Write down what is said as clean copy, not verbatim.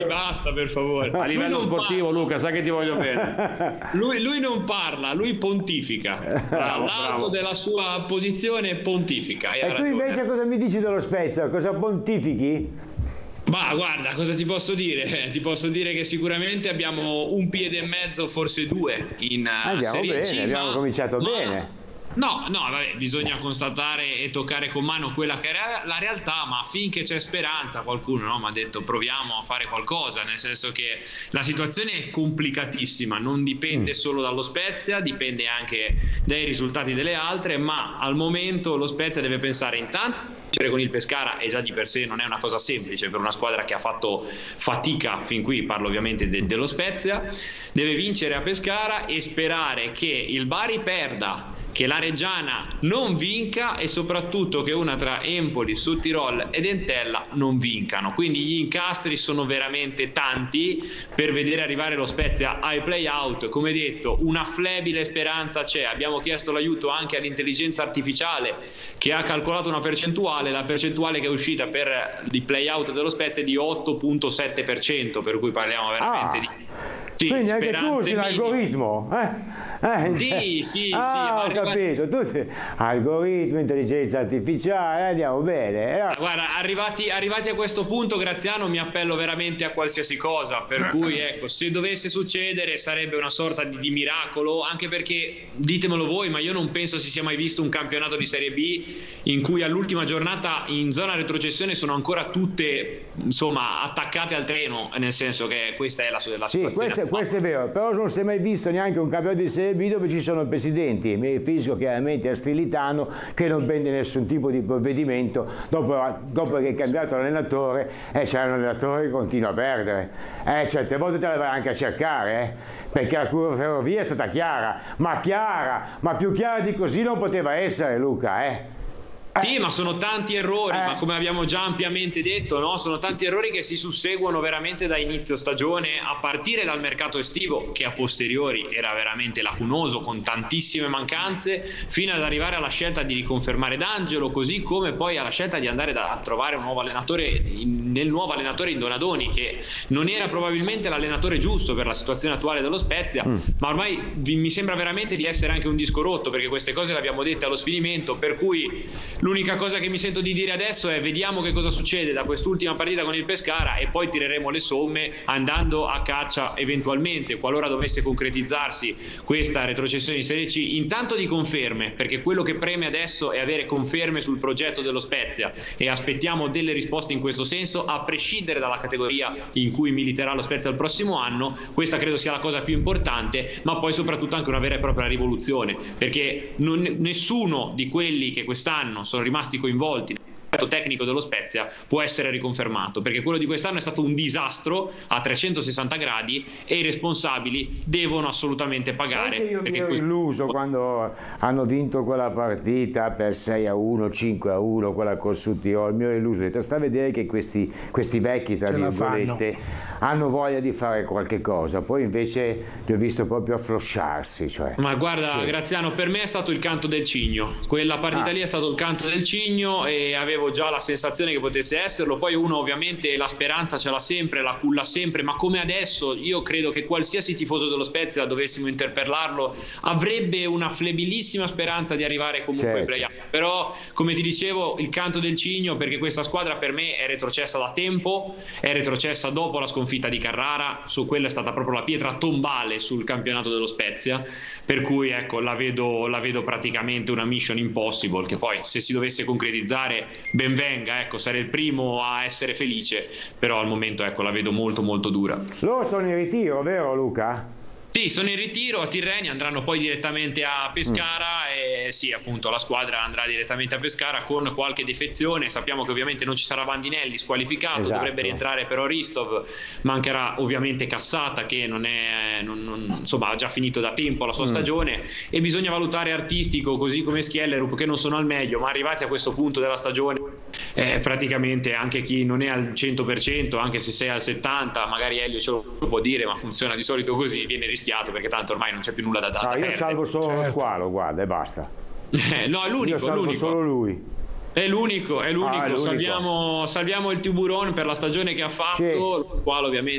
basta per favore. A livello sportivo, Luca, sai che ti voglio bene. Lui non parla, lui pontifica. Dall'alto della sua posizione pontifica. E tu invece cosa mi dici dello Spezia? Cosa pontifichi? Ma guarda, cosa ti posso dire? Ti posso dire che sicuramente abbiamo un piede e mezzo, forse due in Serie C. Abbiamo cominciato bene. No, vabbè, bisogna constatare e toccare con mano quella che è la realtà, ma finché c'è speranza, qualcuno mi ha detto proviamo a fare qualcosa, nel senso che la situazione è complicatissima, non dipende solo dallo Spezia, dipende anche dai risultati delle altre, ma al momento lo Spezia deve pensare intanto con il Pescara, e già di per sé non è una cosa semplice per una squadra che ha fatto fatica fin qui, parlo ovviamente dello Spezia, deve vincere a Pescara e sperare che il Bari perda, che la Reggiana non vinca e soprattutto che una tra Empoli, Südtirol ed Entella non vincano. Quindi gli incastri sono veramente tanti per vedere arrivare lo Spezia ai play-out. Come detto, una flebile speranza c'è, abbiamo chiesto l'aiuto anche all'intelligenza artificiale che ha calcolato una percentuale, la percentuale che è uscita per i play-out dello Spezia è di 8,7%, per cui parliamo veramente di... Sì, quindi anche tu sei l'algoritmo, Sì, ho capito, tu sei algoritmo, intelligenza artificiale, andiamo bene. Guarda, arrivati a questo punto, Graziano, mi appello veramente a qualsiasi cosa, per cui ecco, se dovesse succedere sarebbe una sorta di miracolo, anche perché, ditemelo voi, ma io non penso si sia mai visto un campionato di Serie B in cui all'ultima giornata in zona retrocessione sono ancora tutte, insomma, attaccate al treno, nel senso che questa è la situazione. Questo è vero, però non si è mai visto neanche un campionato di Serie B dove ci sono presidenti, mi riferisco chiaramente a Strilitano, che non prende nessun tipo di provvedimento dopo che è cambiato l'allenatore, c'è un allenatore che continua a perdere, certe volte te la vai anche a cercare, perché la curva ferrovia è stata chiara, ma più chiara di così non poteva essere, Luca, Sì, ma sono tanti errori, ma come abbiamo già ampiamente detto, no? Sono tanti errori che si susseguono veramente da inizio stagione, a partire dal mercato estivo, che a posteriori era veramente lacunoso, con tantissime mancanze, fino ad arrivare alla scelta di riconfermare D'Angelo, così come poi alla scelta di andare a trovare un nuovo allenatore nel nuovo allenatore in Donadoni, che non era probabilmente l'allenatore giusto per la situazione attuale dello Spezia, ma ormai mi sembra veramente di essere anche un disco rotto, perché queste cose le abbiamo dette allo sfinimento, per cui l'unica cosa che mi sento di dire adesso è vediamo che cosa succede da quest'ultima partita con il Pescara e poi tireremo le somme andando a caccia eventualmente, qualora dovesse concretizzarsi questa retrocessione in Serie C, intanto di conferme, perché quello che preme adesso è avere conferme sul progetto dello Spezia e aspettiamo delle risposte in questo senso, a prescindere dalla categoria in cui militerà lo Spezia il prossimo anno. Questa credo sia la cosa più importante, ma poi soprattutto anche una vera e propria rivoluzione, perché nessuno di quelli che quest'anno sono rimasti coinvolti nel progetto tecnico dello Spezia può essere riconfermato, perché quello di quest'anno è stato un disastro a 360 gradi e i responsabili devono assolutamente pagare. Sai che io mi ero illuso quando hanno vinto quella partita per 6-1, 5-1, quella col Südtirol, mi ero illuso, ho detto sta a vedere che questi vecchi, tra virgolette, hanno voglia di fare qualche cosa, poi invece li ho visto proprio afflosciarsi. Ma guarda, Graziano, per me è stato il canto del cigno, quella partita lì è stato il canto del cigno e avevo già la sensazione che potesse esserlo. Poi uno ovviamente la speranza ce l'ha sempre, la culla sempre, ma come adesso io credo che qualsiasi tifoso dello Spezia, dovessimo interpellarlo, avrebbe una flebilissima speranza di arrivare comunque ai play-off. Però come ti dicevo, il canto del cigno, perché questa squadra per me è retrocessa da tempo, è retrocessa dopo la sconfitta di Carrara, su quella è stata proprio la pietra tombale sul campionato dello Spezia, per cui ecco la vedo praticamente una mission impossible, che poi se si dovesse concretizzare ben venga, ecco, sarei il primo a essere felice, però al momento ecco la vedo molto molto dura. Loro sono in ritiro, vero Luca? Sì, sono in ritiro a Tirrenia, andranno poi direttamente a Pescara e sì, appunto la squadra andrà direttamente a Pescara con qualche defezione. Sappiamo che ovviamente non ci sarà Bandinelli squalificato, dovrebbe rientrare però Ristov, mancherà ovviamente Cassata che insomma ha già finito da tempo la sua stagione, e bisogna valutare Artistico così come Schjellerup, che non sono al meglio, ma arrivati a questo punto della stagione praticamente anche chi non è al 100%, anche se sei al 70%, magari Elio ce lo può dire, ma funziona di solito così, viene rischiato perché tanto ormai non c'è più nulla da dare. Io salvo solo lo Squalo, guarda, e basta. No, è l'unico. Io salvo solo lui. È l'unico. Salviamo il Tiburon per la stagione che ha fatto, il quale ovviamente